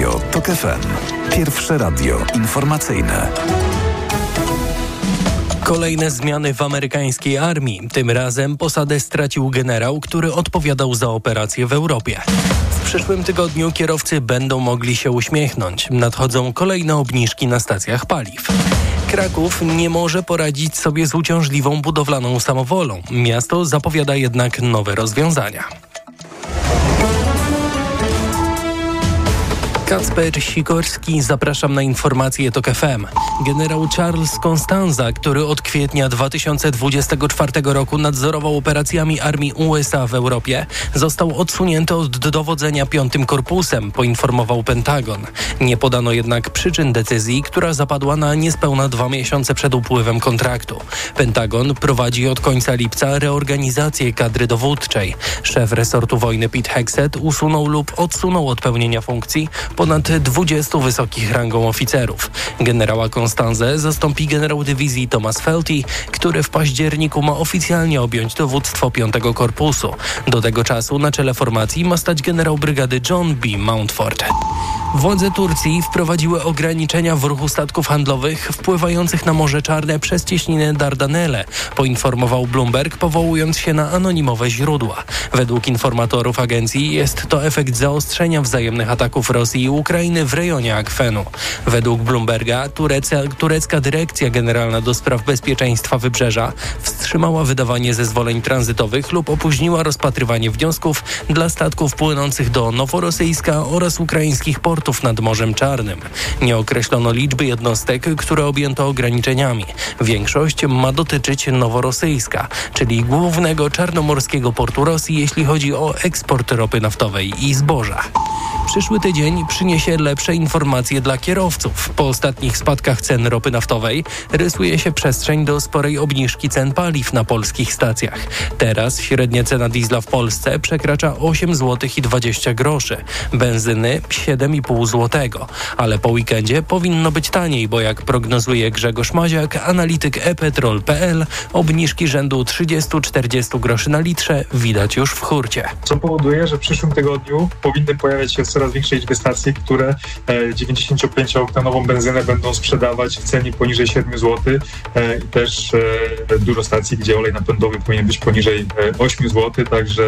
Radio TOK FM. Pierwsze radio informacyjne. Kolejne zmiany w amerykańskiej armii. Tym razem posadę stracił generał, który odpowiadał za operacje w Europie. W przyszłym tygodniu kierowcy będą mogli się uśmiechnąć. Nadchodzą kolejne obniżki na stacjach paliw. Kraków nie może poradzić sobie z uciążliwą budowlaną samowolą. Miasto zapowiada jednak nowe rozwiązania. Kacper Sikorski, zapraszam na informacje TOK FM. Generał Charles Constanza, który od kwietnia 2024 roku nadzorował operacjami armii USA w Europie, został odsunięty od dowodzenia 5. Korpusem, poinformował Pentagon. Nie podano jednak przyczyn decyzji, która zapadła na niespełna 2 miesiące przed upływem kontraktu. Pentagon prowadzi od końca lipca reorganizację kadry dowódczej. Szef resortu wojny Pete Hegseth usunął lub odsunął od pełnienia funkcji ponad 20 wysokich rangą oficerów. Generała Constanzę zastąpi generał dywizji Thomas Felty, który w październiku ma oficjalnie objąć dowództwo 5. Korpusu. Do tego czasu na czele formacji ma stać generał brygady John B. Mountford. Władze Turcji wprowadziły ograniczenia w ruchu statków handlowych wpływających na Morze Czarne przez cieśninę Dardanelle, poinformował Bloomberg, powołując się na anonimowe źródła. Według informatorów agencji jest to efekt zaostrzenia wzajemnych ataków Rosji i Ukrainy w rejonie akwenu. Według Bloomberga turecka Dyrekcja Generalna do Spraw Bezpieczeństwa Wybrzeża wstrzymała wydawanie zezwoleń tranzytowych lub opóźniła rozpatrywanie wniosków dla statków płynących do Noworosyjska oraz ukraińskich portów nad Morzem Czarnym. Nie określono liczby jednostek, które objęto ograniczeniami. Większość ma dotyczyć Noworosyjska, czyli głównego czarnomorskiego portu Rosji, jeśli chodzi o eksport ropy naftowej i zboża. Przyszły tydzień przyniesie lepsze informacje dla kierowców. Po ostatnich spadkach cen ropy naftowej rysuje się przestrzeń do sporej obniżki cen paliw na polskich stacjach. Teraz średnia cena diesla w Polsce przekracza 8,20 zł. Benzyny 7,5 zł. Ale po weekendzie powinno być taniej, bo jak prognozuje Grzegorz Maziak, analityk ePetrol.pl, obniżki rzędu 30-40 groszy na litrze widać już w hurcie. Co powoduje, że w przyszłym tygodniu powinny pojawiać się coraz większej liczby stacji, które 95-oktanową benzynę będą sprzedawać w cenie poniżej 7 zł i też dużo stacji, gdzie olej napędowy powinien być poniżej 8 zł, także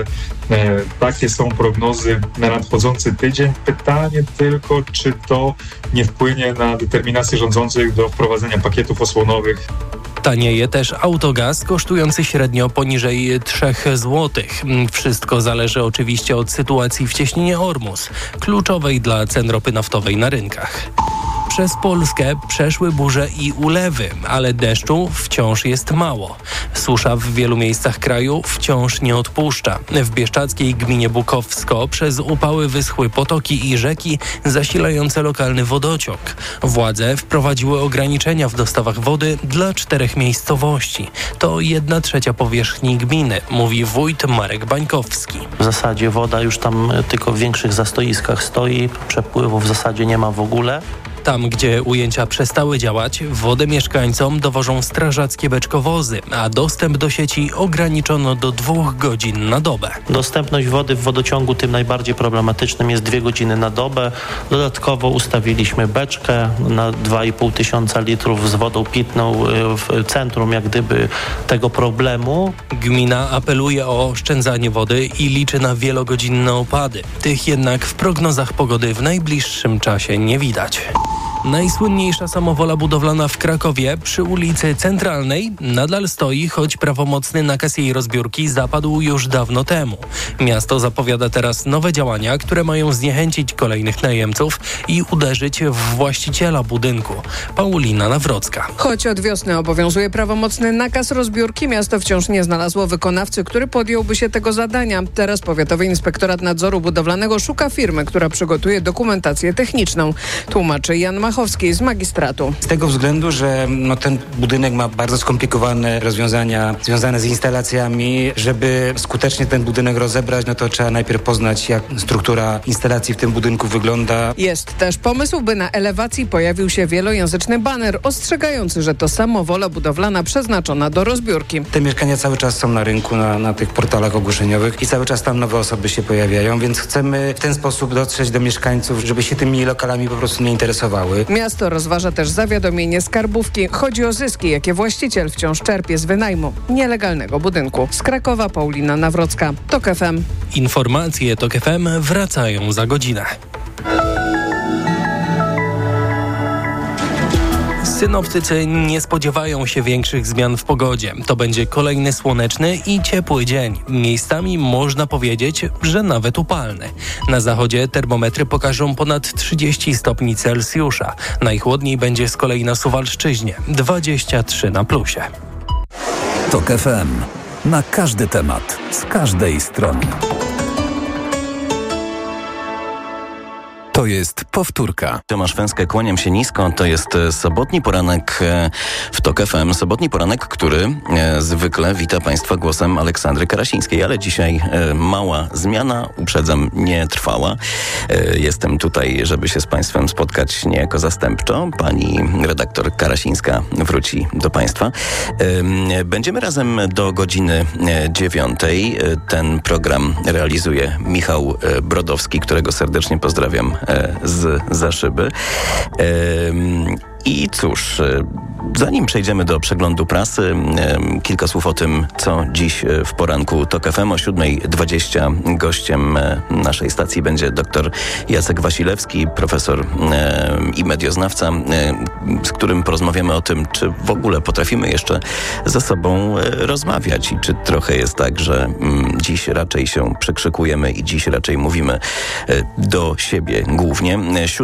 takie są prognozy na nadchodzący tydzień. Pytanie tylko, czy to nie wpłynie na determinację rządzących do wprowadzenia pakietów osłonowych. Tanieje też autogaz, kosztujący średnio poniżej 3 zł. Wszystko zależy oczywiście od sytuacji w cieśninie Ormus, kluczowej dla cen ropy naftowej na rynkach. Przez Polskę przeszły burze i ulewy, ale deszczu wciąż jest mało. Susza w wielu miejscach kraju wciąż nie odpuszcza. W bieszczadzkiej gminie Bukowsko przez upały wyschły potoki i rzeki zasilające lokalny wodociąg. Władze wprowadziły ograniczenia w dostawach wody dla 4 miejscowości. To 1/3 powierzchni gminy, mówi wójt Marek Bańkowski. W zasadzie woda już tam tylko w większych zastoiskach stoi, przepływu w zasadzie nie ma w ogóle. Tam, gdzie ujęcia przestały działać, wodę mieszkańcom dowożą strażackie beczkowozy, a dostęp do sieci ograniczono do 2 godzin na dobę. Dostępność wody w wodociągu tym najbardziej problematycznym jest 2 godziny na dobę. Dodatkowo ustawiliśmy beczkę na 2,5 tysiąca litrów z wodą pitną w centrum jak gdyby tego problemu. Gmina apeluje o oszczędzanie wody i liczy na wielogodzinne opady. Tych jednak w prognozach pogody w najbliższym czasie nie widać. Najsłynniejsza samowola budowlana w Krakowie przy ulicy Centralnej nadal stoi, choć prawomocny nakaz jej rozbiórki zapadł już dawno temu. Miasto zapowiada teraz nowe działania, które mają zniechęcić kolejnych najemców i uderzyć w właściciela budynku. Paulina Nawrocka. Choć od wiosny obowiązuje prawomocny nakaz rozbiórki, miasto wciąż nie znalazło wykonawcy, który podjąłby się tego zadania. Teraz Powiatowy Inspektorat Nadzoru Budowlanego szuka firmy, która przygotuje dokumentację techniczną. Tłumaczy Jan Machowski Stachowski z magistratu. Z tego względu, że ten budynek ma bardzo skomplikowane rozwiązania związane z instalacjami. Żeby skutecznie ten budynek rozebrać, to trzeba najpierw poznać, jak struktura instalacji w tym budynku wygląda. Jest też pomysł, by na elewacji pojawił się wielojęzyczny baner ostrzegający, że to samowola budowlana przeznaczona do rozbiórki. Te mieszkania cały czas są na rynku, na tych portalach ogłoszeniowych i cały czas tam nowe osoby się pojawiają, więc chcemy w ten sposób dotrzeć do mieszkańców, żeby się tymi lokalami po prostu nie interesowały. Miasto rozważa też zawiadomienie skarbówki. Chodzi o zyski, jakie właściciel wciąż czerpie z wynajmu nielegalnego budynku. Z Krakowa Paulina Nawrocka, TOK FM. Informacje TOK FM wracają za godzinę. Synoptycy nie spodziewają się większych zmian w pogodzie. To będzie kolejny słoneczny i ciepły dzień. Miejscami można powiedzieć, że nawet upalny. Na zachodzie termometry pokażą ponad 30 stopni Celsjusza. Najchłodniej będzie z kolei na Suwalszczyźnie, 23 na plusie. TOK FM. Na każdy temat, z każdej strony. To jest powtórka. Tomasz Węskę, kłaniam się nisko. To jest sobotni poranek w TOK FM. Sobotni poranek, który zwykle wita Państwa głosem Aleksandry Karasińskiej, ale dzisiaj mała zmiana, uprzedzam, nie trwała. Jestem tutaj, żeby się z Państwem spotkać niejako zastępczo. Pani redaktor Karasińska wróci do Państwa. Będziemy razem do godziny 9. Ten program realizuje Michał Brodowski, którego serdecznie pozdrawiam za szyby. I cóż, zanim przejdziemy do przeglądu prasy, kilka słów o tym, co dziś w poranku TOK FM o 7:20. Gościem naszej stacji będzie dr Jacek Wasilewski, profesor i medioznawca, z którym porozmawiamy o tym, czy w ogóle potrafimy jeszcze ze sobą rozmawiać i czy trochę jest tak, że dziś raczej się przekrzykujemy i dziś raczej mówimy do siebie głównie.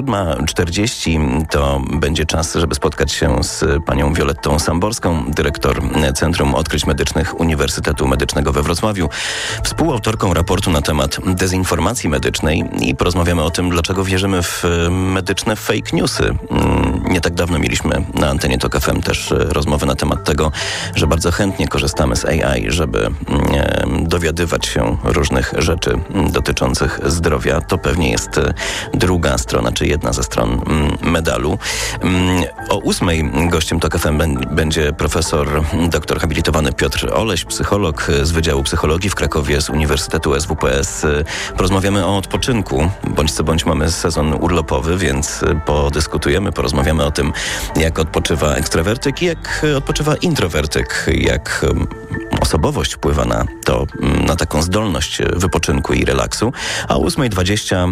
7:40 to będzie czas, żeby spotkać się z panią Violettą Samborską, dyrektor Centrum Odkryć Medycznych Uniwersytetu Medycznego we Wrocławiu, współautorką raportu na temat dezinformacji medycznej i porozmawiamy o tym, dlaczego wierzymy w medyczne fake newsy. Nie tak dawno mieliśmy na antenie TOK FM też rozmowę na temat tego, że bardzo chętnie korzystamy z AI, żeby dowiadywać się różnych rzeczy dotyczących zdrowia. To pewnie jest druga strona, czy jedna ze stron medalu. O 8:00 gościem TOK FM będzie profesor doktor habilitowany Piotr Oleś, psycholog z Wydziału Psychologii w Krakowie z Uniwersytetu SWPS. Porozmawiamy o odpoczynku. Bądź co bądź mamy sezon urlopowy, więc podyskutujemy, porozmawiamy o tym, jak odpoczywa ekstrawertyk i jak odpoczywa introwertyk, jak osobowość wpływa na taką zdolność wypoczynku i relaksu. A o 8:20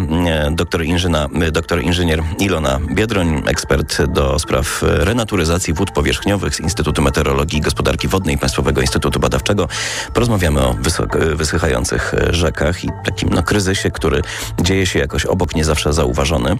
doktor inżynier Ilona Biedroń, ekspert do spraw renaturyzacji wód powierzchniowych z Instytutu Meteorologii i Gospodarki Wodnej Państwowego Instytutu Badawczego. Porozmawiamy o wysychających rzekach i takim kryzysie, który dzieje się jakoś obok, nie zawsze zauważony.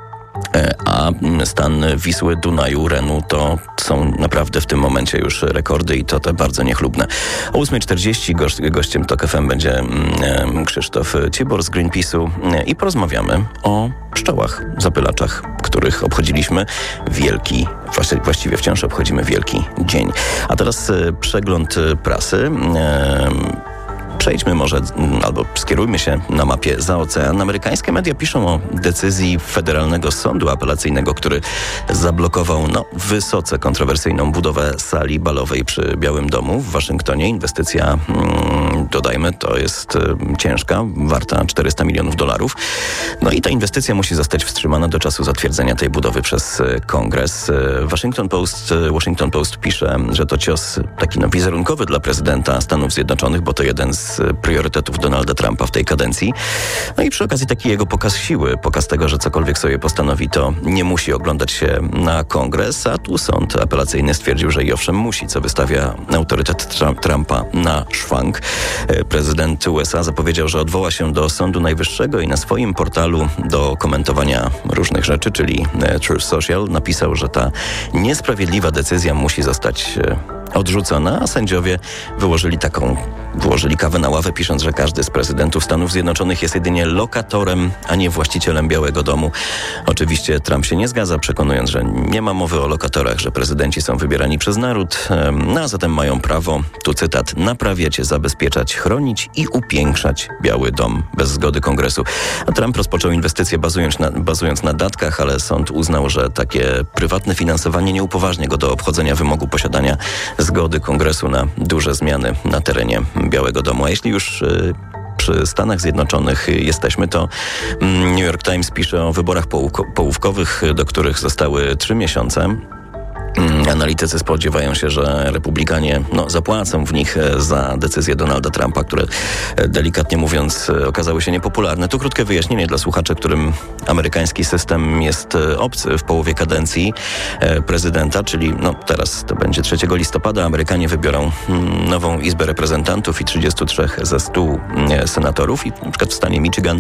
A stan Wisły, Dunaju, Renu to są naprawdę w tym momencie już rekordy i to te bardzo niechlubne. O 8:40 gościem TOK FM będzie Krzysztof Cibor z Greenpeace'u i porozmawiamy o pszczołach, zapylaczach, których obchodziliśmy właściwie wciąż obchodzimy wielki dzień. A teraz przegląd prasy. Przejdźmy może, albo skierujmy się na mapie za ocean. Amerykańskie media piszą o decyzji Federalnego Sądu Apelacyjnego, który zablokował wysoce kontrowersyjną budowę sali balowej przy Białym Domu w Waszyngtonie. Inwestycja, dodajmy, to jest ciężka, warta $400 milionów. I ta inwestycja musi zostać wstrzymana do czasu zatwierdzenia tej budowy przez Kongres. Washington Post pisze, że to cios taki wizerunkowy dla prezydenta Stanów Zjednoczonych, bo to jeden z priorytetów Donalda Trumpa w tej kadencji. I przy okazji taki jego pokaz siły, pokaz tego, że cokolwiek sobie postanowi, to nie musi oglądać się na Kongres, a tu sąd apelacyjny stwierdził, że i owszem musi, co wystawia autorytet Trumpa na szwank. Prezydent USA zapowiedział, że odwoła się do Sądu Najwyższego i na swoim portalu do komentowania różnych rzeczy, czyli Truth Social, napisał, że ta niesprawiedliwa decyzja musi zostać odrzucona, a sędziowie wyłożyli kawę na ławę, pisząc, że każdy z prezydentów Stanów Zjednoczonych jest jedynie lokatorem, a nie właścicielem Białego Domu. Oczywiście Trump się nie zgadza, przekonując, że nie ma mowy o lokatorach, że prezydenci są wybierani przez naród, a zatem mają prawo, tu cytat, naprawiać, zabezpieczać, chronić i upiększać Biały Dom bez zgody Kongresu. A Trump rozpoczął inwestycje bazując na datkach, ale sąd uznał, że takie prywatne finansowanie nie upoważnia go do obchodzenia wymogu posiadania zgody Kongresu na duże zmiany na terenie Białego Domu. A jeśli już przy Stanach Zjednoczonych jesteśmy, to New York Times pisze o wyborach połówkowych, do których zostały 3 miesiące. Analitycy spodziewają się, że republikanie zapłacą w nich za decyzję Donalda Trumpa, które delikatnie mówiąc okazały się niepopularne. Tu krótkie wyjaśnienie dla słuchaczy, którym amerykański system jest obcy. W połowie kadencji prezydenta, czyli teraz to będzie 3 listopada, Amerykanie wybiorą nową Izbę Reprezentantów i 33 ze 100 senatorów i na przykład w stanie Michigan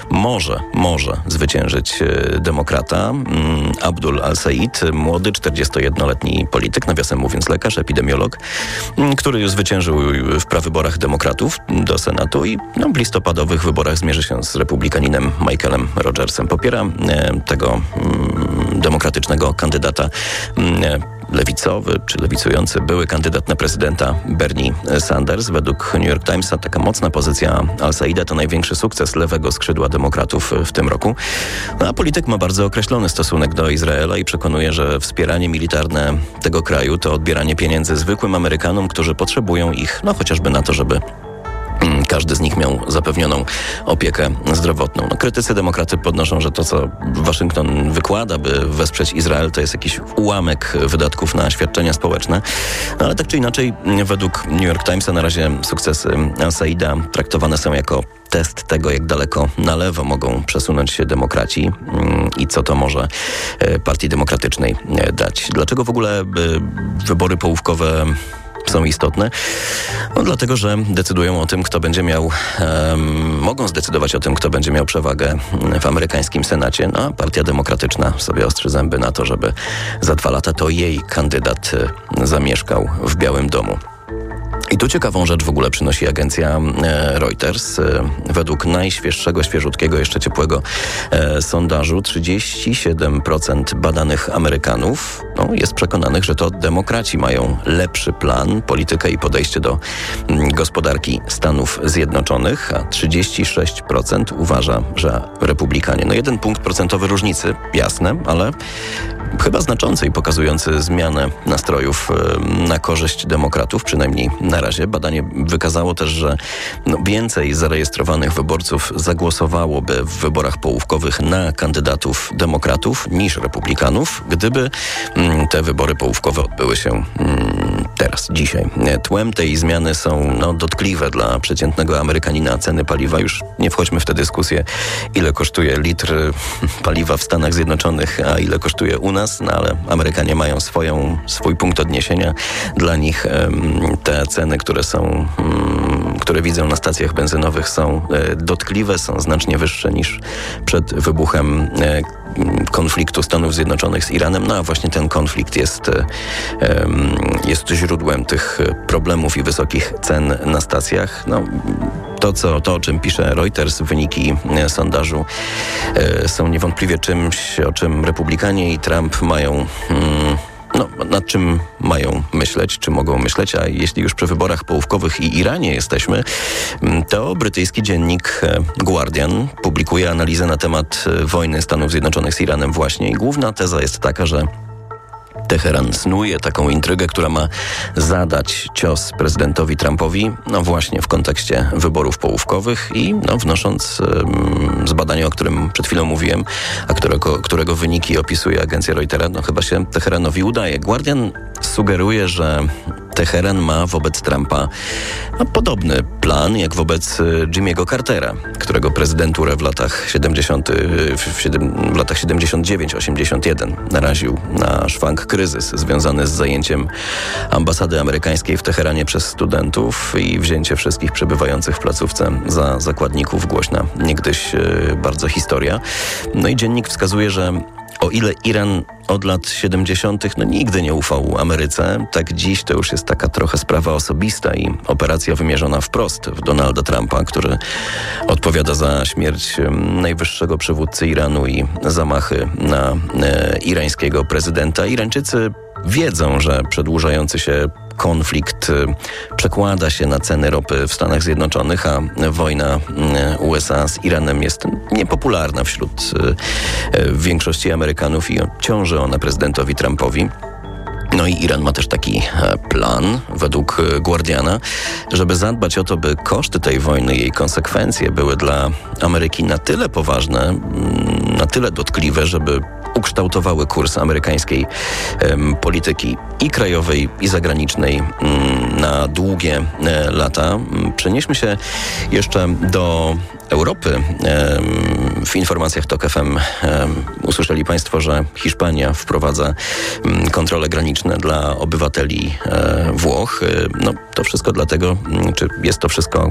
może zwyciężyć demokrata Abdul Al-Said, młody 41-letni polityk, nawiasem mówiąc lekarz, epidemiolog, który już zwyciężył w prawyborach demokratów do Senatu i w listopadowych wyborach zmierzy się z republikaninem Michaelem Rogersem. Popiera tego demokratycznego kandydata lewicowy czy lewicujący były kandydat na prezydenta Bernie Sanders. Według New York Timesa taka mocna pozycja Al-Saida to największy sukces lewego skrzydła demokratów w tym roku. A polityk ma bardzo określony stosunek do Izraela i przekonuje, że wspieranie militarne tego kraju to odbieranie pieniędzy zwykłym Amerykanom, którzy potrzebują ich chociażby na to, żeby każdy z nich miał zapewnioną opiekę zdrowotną. Krytycy demokraty podnoszą, że to, co Waszyngton wykłada, by wesprzeć Izrael, to jest jakiś ułamek wydatków na świadczenia społeczne. Ale tak czy inaczej, według New York Timesa na razie sukcesy Al-Saida traktowane są jako test tego, jak daleko na lewo mogą przesunąć się demokraci i co to może Partii Demokratycznej dać. Dlaczego w ogóle wybory połówkowe są istotne? Dlatego, że decydują o tym, kto będzie miał, mogą zdecydować o tym, kto będzie miał przewagę w amerykańskim Senacie. A Partia Demokratyczna sobie ostrzy zęby na to, żeby za 2 lata to jej kandydat zamieszkał w Białym Domu. I tu ciekawą rzecz w ogóle przynosi agencja Reuters. Według najświeższego, świeżutkiego, jeszcze ciepłego sondażu 37% badanych Amerykanów jest przekonanych, że to demokraci mają lepszy plan, politykę i podejście do gospodarki Stanów Zjednoczonych, a 36% uważa, że republikanie. 1 punkt procentowy różnicy, jasne, ale chyba znaczący i pokazujący zmianę nastrojów na korzyść demokratów, przynajmniej na razie. Badanie wykazało też, że więcej zarejestrowanych wyborców zagłosowałoby w wyborach połówkowych na kandydatów demokratów niż republikanów, gdyby te wybory połówkowe odbyły się teraz, dzisiaj. Tłem tej zmiany są dotkliwe dla przeciętnego Amerykanina. Ceny paliwa, już nie wchodźmy w tę dyskusję, ile kosztuje litr paliwa w Stanach Zjednoczonych, a ile kosztuje u nas, ale Amerykanie mają swój punkt odniesienia. Dla nich te ceny, które widzą na stacjach benzynowych, są dotkliwe, są znacznie wyższe niż przed wybuchem konfliktu Stanów Zjednoczonych z Iranem. A właśnie ten konflikt jest źródłem tych problemów i wysokich cen na stacjach. To, o czym pisze Reuters, wyniki sondażu są niewątpliwie czymś, o czym republikanie i Trump mają nad czym mają myśleć, czy mogą myśleć, a jeśli już przy wyborach połówkowych i Iranie jesteśmy, to brytyjski dziennik Guardian publikuje analizę na temat wojny Stanów Zjednoczonych z Iranem właśnie i główna teza jest taka, że Teheran snuje taką intrygę, która ma zadać cios prezydentowi Trumpowi, właśnie w kontekście wyborów połówkowych i wnosząc z badania, o którym przed chwilą mówiłem, a którego wyniki opisuje agencja Reutera, chyba się Teheranowi udaje. Guardian sugeruje, że Teheran ma wobec Trumpa podobny plan jak wobec Jimmy'ego Cartera, którego prezydenturę w latach 79-81 naraził na szwank kryzys związany z zajęciem ambasady amerykańskiej w Teheranie przez studentów i wzięcie wszystkich przebywających w placówce za zakładników. Głośna niegdyś bardzo historia. I dziennik wskazuje, że O ile Iran od lat 70. nigdy nie ufał Ameryce, tak dziś to już jest taka trochę sprawa osobista i operacja wymierzona wprost w Donalda Trumpa, który odpowiada za śmierć najwyższego przywódcy Iranu i zamachy na irańskiego prezydenta. Irańczycy wiedzą, że przedłużający się konflikt przekłada się na ceny ropy w Stanach Zjednoczonych, a wojna USA z Iranem jest niepopularna wśród większości Amerykanów i ciąży ona prezydentowi Trumpowi. No i Iran ma też taki plan, według Guardiana, żeby zadbać o to, by koszty tej wojny i jej konsekwencje były dla Ameryki na tyle poważne, na tyle dotkliwe, żeby ukształtowały kurs amerykańskiej polityki i krajowej, i zagranicznej na długie lata. Przenieśmy się jeszcze do Europy. W informacjach TOK FM usłyszeli Państwo, że Hiszpania wprowadza kontrole graniczne dla obywateli Włoch. No, to wszystko dlatego, czy jest to wszystko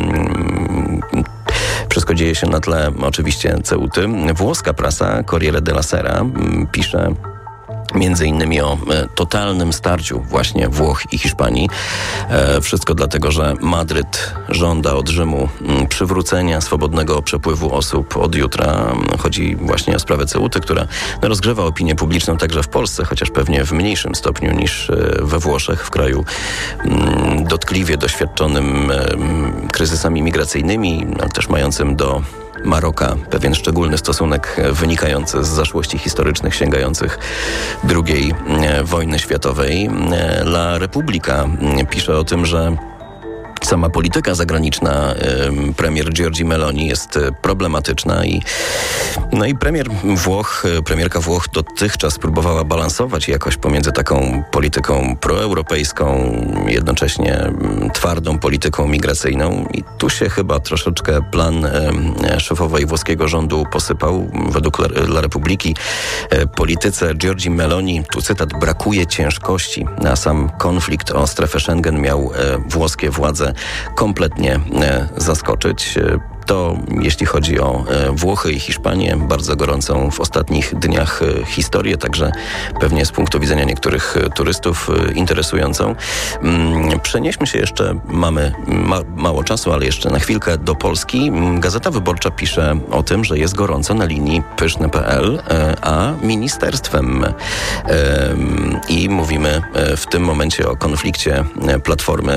dzieje się na tle oczywiście Ceuty. Włoska prasa Corriere della Sera pisze między innymi o totalnym starciu właśnie Włoch i Hiszpanii. Wszystko dlatego, że Madryt żąda od Rzymu przywrócenia swobodnego przepływu osób od jutra. Chodzi właśnie o sprawę Ceuty, która rozgrzewa opinię publiczną także w Polsce, chociaż pewnie w mniejszym stopniu niż we Włoszech, w kraju dotkliwie doświadczonym kryzysami migracyjnymi, ale też mającym do Maroka pewien szczególny stosunek wynikający z zaszłości historycznych sięgających II wojny światowej. La Repubblica pisze o tym, że sama polityka zagraniczna premier Giorgia Meloni jest problematyczna i premierka Włoch dotychczas próbowała balansować jakoś pomiędzy taką polityką proeuropejską, jednocześnie twardą polityką migracyjną i tu się chyba troszeczkę plan szefowej włoskiego rządu posypał. Według La Repubbliki polityce Giorgii Meloni, tu cytat, brakuje ciężkości, a sam konflikt o strefę Schengen miał włoskie władze kompletnie zaskoczyć. To jeśli chodzi o Włochy i Hiszpanię, bardzo gorącą w ostatnich dniach historię, także pewnie z punktu widzenia niektórych turystów interesującą. Przenieśmy się jeszcze, mamy mało czasu, ale jeszcze na chwilkę do Polski. Gazeta Wyborcza pisze o tym, że jest gorąco na linii pyszne.pl, a ministerstwem. I mówimy w tym momencie o konflikcie Platformy,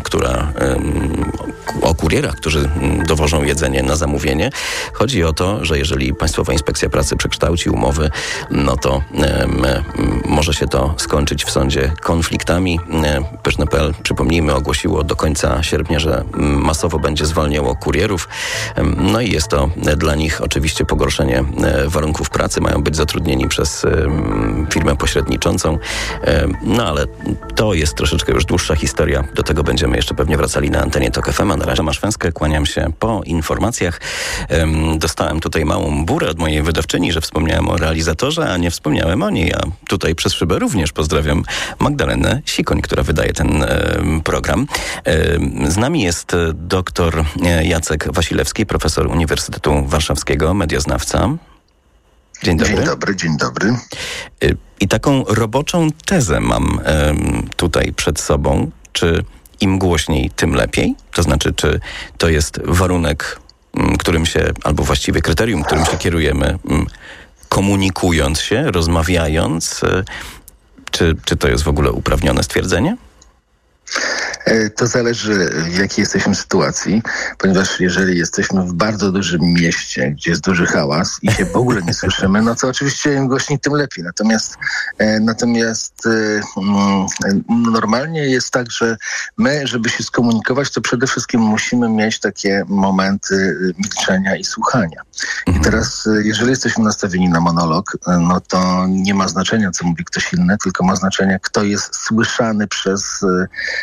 o kurierach, którzy dowożą jedzenie na zamówienie. Chodzi o to, że jeżeli Państwowa Inspekcja Pracy przekształci umowy, no to może się to skończyć w sądzie konfliktami. Pyszne.pl, przypomnijmy, ogłosiło do końca sierpnia, że masowo będzie zwalniało kurierów. No i jest to dla nich oczywiście pogorszenie warunków pracy. Mają być zatrudnieni przez firmę pośredniczącą. No ale to jest troszeczkę już dłuższa historia. Do tego będziemy jeszcze pewnie wracali na antenie TOK FM. A na razie Tomasz Węskę, kłaniam się po informacjach. Dostałem tutaj małą burę od mojej wydawczyni, że wspomniałem o realizatorze, a nie wspomniałem o niej. A tutaj przez szybę również pozdrawiam Magdalenę Sikoń, która wydaje ten program. Z nami jest dr Jacek Wasilewski, profesor Uniwersytetu Warszawskiego, medioznawca. Dzień dobry. Dzień dobry. I taką roboczą tezę mam tutaj przed sobą. Czy im głośniej, tym lepiej? To znaczy, czy to jest warunek, którym się, albo właściwie kryterium, którym się kierujemy, komunikując się, rozmawiając? Czy to jest w ogóle uprawnione stwierdzenie? To zależy, w jakiej jesteśmy sytuacji, ponieważ jeżeli jesteśmy w bardzo dużym mieście, gdzie jest duży hałas i się w ogóle nie słyszymy, no to oczywiście im głośniej, tym lepiej. Natomiast normalnie jest tak, że my, żeby się skomunikować, to przede wszystkim musimy mieć takie momenty milczenia i słuchania. I teraz, jeżeli jesteśmy nastawieni na monolog, no to nie ma znaczenia, co mówi ktoś inny, tylko ma znaczenie, kto jest słyszany przez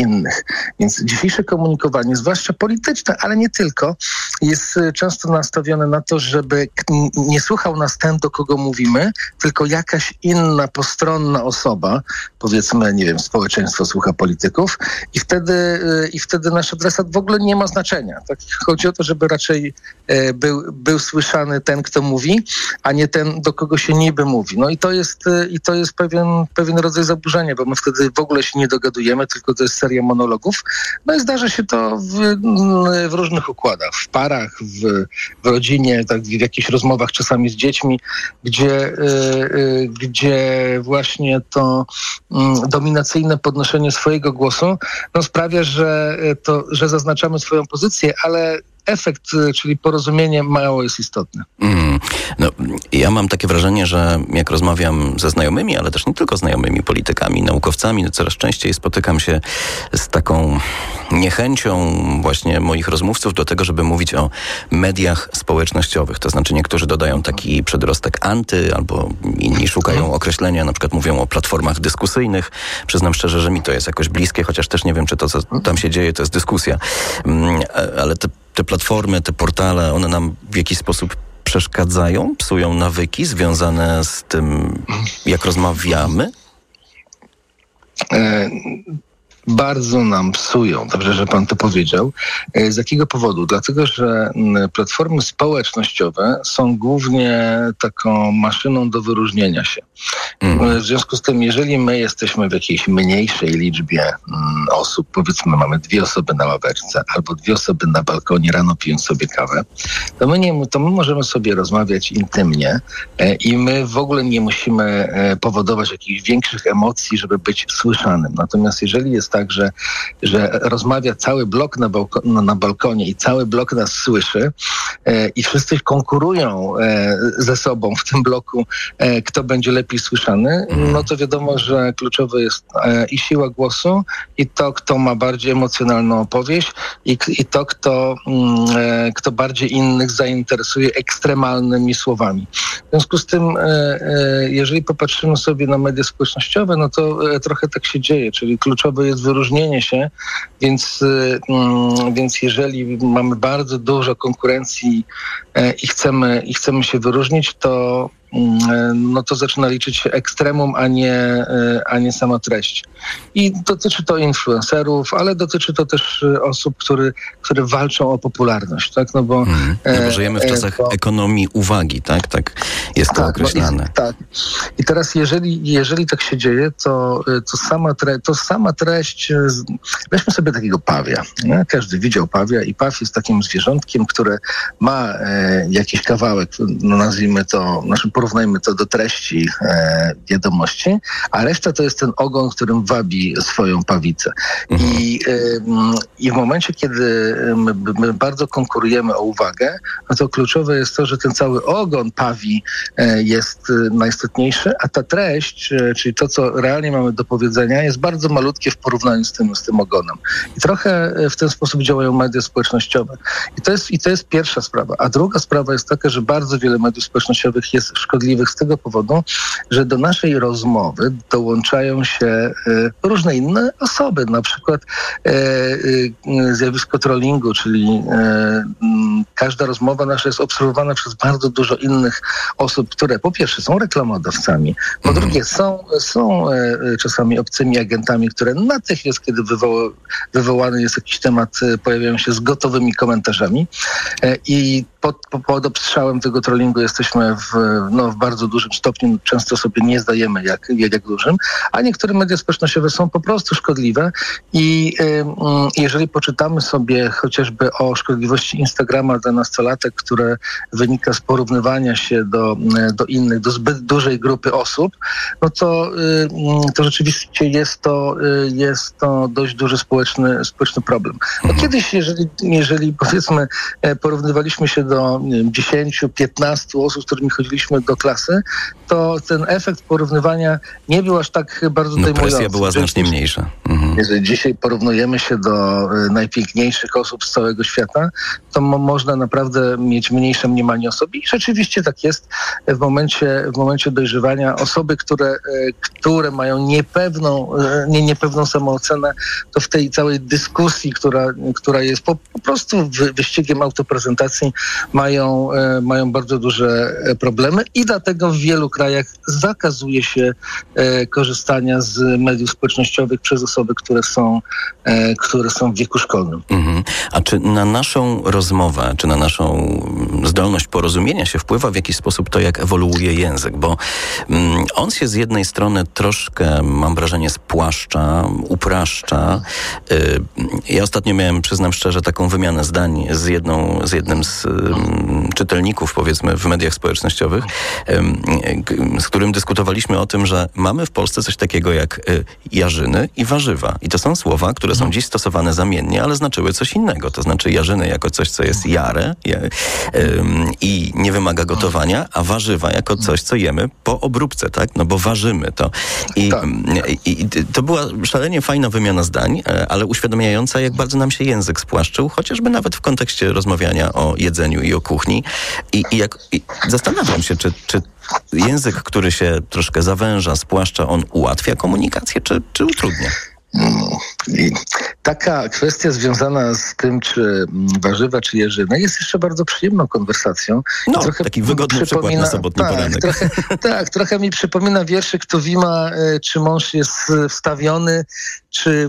innych. Więc dzisiejsze komunikowanie, zwłaszcza polityczne, ale nie tylko, jest często nastawione na to, żeby nie słuchał nas ten, do kogo mówimy, tylko jakaś inna, postronna osoba, powiedzmy, nie wiem, społeczeństwo słucha polityków i wtedy nasz adresat w ogóle nie ma znaczenia. Tak? Chodzi o to, żeby raczej był słyszany ten, kto mówi, a nie ten, do kogo się niby mówi. No i to jest pewien rodzaj zaburzenia, bo my wtedy w ogóle się nie dogadujemy, tylko to jest seria monologów. No i zdarza się to w różnych układach, w parach, w rodzinie, tak, w jakichś rozmowach czasami z dziećmi, gdzie właśnie to dominacyjne podnoszenie swojego głosu sprawia, że zaznaczamy swoją pozycję, ale efekt, czyli porozumienie, mało jest istotny. Ja mam takie wrażenie, że jak rozmawiam ze znajomymi, ale też nie tylko znajomymi, politykami, naukowcami, coraz częściej spotykam się z taką niechęcią właśnie moich rozmówców do tego, żeby mówić o mediach społecznościowych. To znaczy niektórzy dodają taki przedrostek anty, albo inni szukają określenia, na przykład mówią o platformach dyskusyjnych. Przyznam szczerze, że mi to jest jakoś bliskie, chociaż też nie wiem, czy to, co tam się dzieje, to jest dyskusja. Ale te platformy, te portale, one nam w jakiś sposób przeszkadzają, psują nawyki związane z tym, jak rozmawiamy? Bardzo nam psują. Dobrze, że pan to powiedział. Z jakiego powodu? Dlatego, że platformy społecznościowe są głównie taką maszyną do wyróżnienia się. W związku z tym, jeżeli my jesteśmy w jakiejś mniejszej liczbie osób, powiedzmy mamy 2 osoby na ławeczce albo 2 osoby na balkonie rano pijąc sobie kawę, to my możemy sobie rozmawiać intymnie i my w ogóle nie musimy powodować jakichś większych emocji, żeby być słyszanym. Natomiast jeżeli jest tak, że rozmawia cały blok na balkonie i cały blok nas słyszy i wszyscy konkurują ze sobą w tym bloku, kto będzie lepiej słyszany, no to wiadomo, że kluczowe jest i siła głosu, i to, kto ma bardziej emocjonalną opowieść, i to, kto bardziej innych zainteresuje ekstremalnymi słowami. W związku z tym, jeżeli popatrzymy sobie na media społecznościowe, no to trochę tak się dzieje, czyli kluczowe jest wyróżnienie się, więc jeżeli mamy bardzo dużo konkurencji i chcemy się wyróżnić, to zaczyna liczyć się ekstremum, a nie sama treść. I dotyczy to influencerów, ale dotyczy to też osób, które walczą o popularność, tak? No bo żyjemy w czasach ekonomii uwagi, tak? Tak jest to określane. Tak. I teraz jeżeli tak się dzieje, to sama treść, weźmy sobie takiego pawia. Nie? Każdy widział pawia i paw jest takim zwierzątkiem, które ma jakiś kawałek, porównajmy to do treści wiadomości, a reszta to jest ten ogon, którym wabi swoją pawicę. I w momencie, kiedy my bardzo konkurujemy o uwagę, no to kluczowe jest to, że ten cały ogon pawi jest najistotniejszy, a ta treść, czyli to, co realnie mamy do powiedzenia, jest bardzo malutkie w porównaniu z tym ogonem. I trochę w ten sposób działają media społecznościowe. I to jest pierwsza sprawa. A druga sprawa jest taka, że bardzo wiele mediów społecznościowych jest szkodliwych z tego powodu, że do naszej rozmowy dołączają się różne inne osoby. Na przykład zjawisko trollingu, czyli każda rozmowa nasza jest obserwowana przez bardzo dużo innych osób, które po pierwsze są reklamodawcami, po drugie są czasami obcymi agentami, które natychmiast, kiedy wywołany jest jakiś temat, pojawiają się z gotowymi komentarzami i pod obstrzałem tego trollingu jesteśmy w bardzo dużym stopniu, często sobie nie zdajemy jak dużym, a niektóre media społecznościowe są po prostu szkodliwe i jeżeli poczytamy sobie chociażby o szkodliwości Instagrama dla nastolatek, które wynika z porównywania się do innych, do zbyt dużej grupy osób, no to rzeczywiście jest to dość duży społeczny problem. No kiedyś, jeżeli powiedzmy porównywaliśmy się do 10-15 osób, z którymi chodziliśmy do klasy, to ten efekt porównywania nie był aż tak bardzo dojmujący. Presja była znacznie mniejsza. Jeżeli dzisiaj porównujemy się do najpiękniejszych osób z całego świata, to można naprawdę mieć mniejsze mniemanie o sobie. I rzeczywiście tak jest w momencie dojrzewania. Osoby, które mają niepewną samoocenę, to w tej całej dyskusji, która jest po prostu wyścigiem autoprezentacji, mają bardzo duże problemy i dlatego w wielu krajach zakazuje się korzystania z mediów społecznościowych przez osoby, które są w wieku szkolnym. A czy na naszą rozmowę, czy na naszą zdolność porozumienia się wpływa w jakiś sposób to, jak ewoluuje język? Bo on się z jednej strony troszkę, mam wrażenie, spłaszcza, upraszcza. Ja ostatnio miałem, przyznam szczerze, taką wymianę zdań z jednym z czytelników, powiedzmy, w mediach społecznościowych, z którym dyskutowaliśmy o tym, że mamy w Polsce coś takiego jak jarzyny i warzywa. I to są słowa, które są dziś stosowane zamiennie, ale znaczyły coś innego. To znaczy jarzyny jako coś, co jest jare i nie wymaga gotowania, a warzywa jako coś, co jemy po obróbce, tak? No bo ważymy to. I to była szalenie fajna wymiana zdań, ale uświadamiająca, jak bardzo nam się język spłaszczył, chociażby nawet w kontekście rozmawiania o jedzeniu i o kuchni. I zastanawiam się, czy język, który się troszkę zawęża, spłaszcza, on ułatwia komunikację, czy utrudnia? I taka kwestia związana z tym, czy warzywa, czy jarzyny, jest jeszcze bardzo przyjemną konwersacją. No, taki wygodny przykład na sobotni poranek. Trochę mi przypomina wierszyk Tuwima, czy mąż jest wstawiony, czy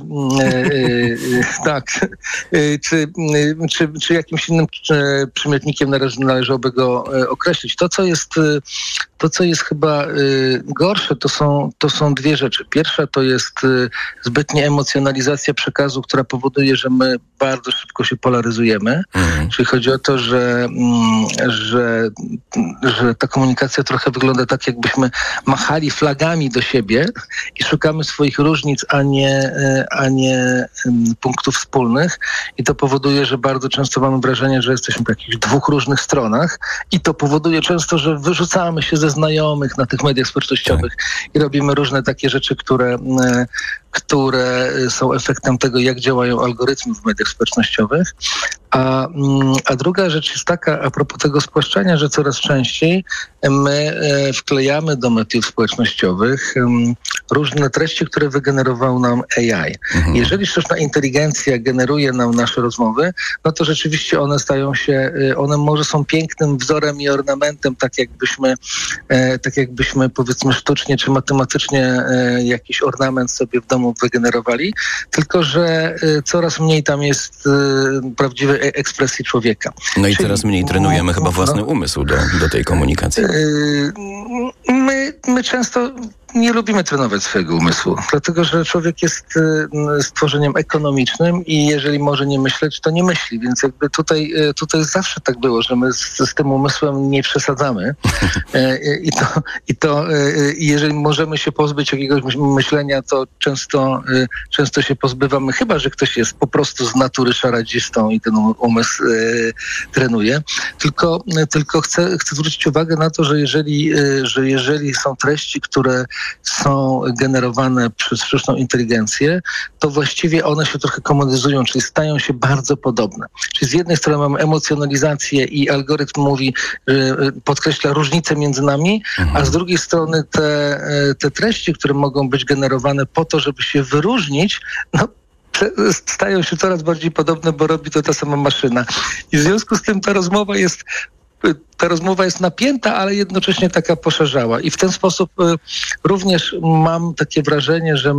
czy jakimś innym przymiotnikiem należałoby go określić. To, co jest chyba gorsze, to są dwie rzeczy. Pierwsza to jest zbytnia emocjonalizacja przekazu, która powoduje, że my bardzo szybko się polaryzujemy. Czyli chodzi o to, że ta komunikacja trochę wygląda tak, jakbyśmy machali flagami do siebie i szukamy swoich różnic, a nie punktów wspólnych. I to powoduje, że bardzo często mamy wrażenie, że jesteśmy po jakichś dwóch różnych stronach i to powoduje często, że wyrzucamy się ze znajomych na tych mediach społecznościowych i robimy różne takie rzeczy, które są efektem tego, jak działają algorytmy w mediach społecznościowych. A druga rzecz jest taka, a propos tego spłaszczania, że coraz częściej my wklejamy do mediów społecznościowych różne treści, które wygenerował nam AI. Jeżeli sztuczna inteligencja generuje nam nasze rozmowy, no to rzeczywiście one może są pięknym wzorem i ornamentem, tak jakbyśmy powiedzmy sztucznie czy matematycznie jakiś ornament sobie w domu wygenerowali, tylko że coraz mniej tam jest prawdziwej ekspresji człowieka. No i coraz mniej trenujemy chyba własny umysł do tej komunikacji. My często nie lubimy trenować swojego umysłu, dlatego że człowiek jest stworzeniem ekonomicznym i jeżeli może nie myśleć, to nie myśli, więc jakby tutaj zawsze tak było, że my z tym umysłem nie przesadzamy i jeżeli możemy się pozbyć jakiegoś myślenia, to często się pozbywamy, chyba że ktoś jest po prostu z natury szaradzistą i ten umysł trenuje. Tylko chcę zwrócić uwagę na to, że jeżeli są treści, które są generowane przez sztuczną inteligencję, to właściwie one się trochę komodyzują, czyli stają się bardzo podobne. Czyli z jednej strony mamy emocjonalizację i algorytm podkreśla różnice między nami, a z drugiej strony te treści, które mogą być generowane po to, żeby się wyróżnić, stają się coraz bardziej podobne, bo robi to ta sama maszyna. I w związku z tym ta rozmowa jest napięta, ale jednocześnie taka poszerzała. I w ten sposób również mam takie wrażenie, że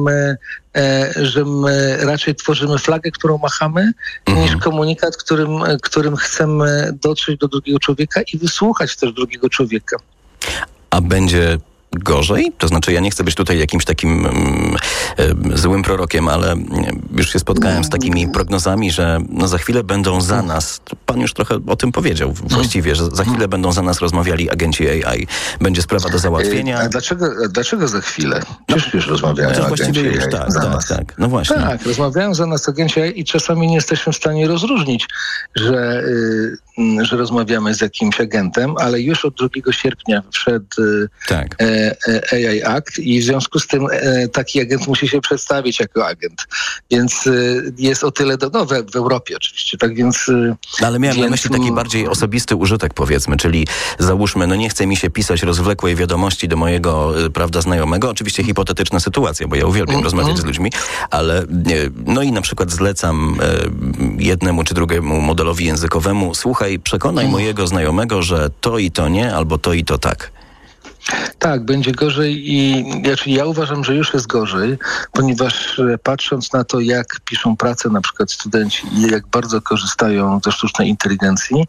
my raczej tworzymy flagę, którą machamy, niż komunikat, którym chcemy dotrzeć do drugiego człowieka i wysłuchać też drugiego człowieka. A będzie gorzej? To znaczy, ja nie chcę być tutaj jakimś takim złym prorokiem, ale już się spotkałem z takimi prognozami, że za chwilę będą za nas, pan już trochę o tym powiedział właściwie, że za chwilę będą za nas rozmawiali agenci AI. Będzie sprawa do załatwienia. A dlaczego za chwilę? Już rozmawiają agenci AI za nas. Tak, no właśnie. Tak, rozmawiają za nas agenci AI i czasami nie jesteśmy w stanie rozróżnić, że rozmawiamy z jakimś agentem, ale już od 2 sierpnia wszedł AI Act i w związku z tym taki agent musi się przedstawić jako agent. Więc jest o tyle w Europie oczywiście, tak więc... Ale miałem na myśli taki bardziej osobisty użytek, powiedzmy, czyli załóżmy, nie chce mi się pisać rozwlekłej wiadomości do mojego, znajomego, oczywiście hipotetyczna sytuacja, bo ja uwielbiam rozmawiać z ludźmi, ale i na przykład zlecam jednemu czy drugiemu modelowi językowemu, słuchaj, przekonaj mojego znajomego, że to i to nie, albo to i to tak. Tak, będzie gorzej i ja uważam, że już jest gorzej, ponieważ patrząc na to, jak piszą pracę na przykład studenci i jak bardzo korzystają ze sztucznej inteligencji,